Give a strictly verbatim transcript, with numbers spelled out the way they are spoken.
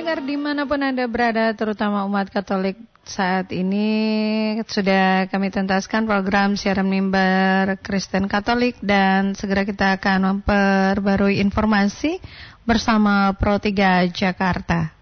pendengar dimanapun Anda berada, terutama umat Katolik saat ini, sudah kami tuntaskan program siaran mimbar Kristen Katolik dan segera kita akan memperbarui informasi bersama Pro tiga Jakarta.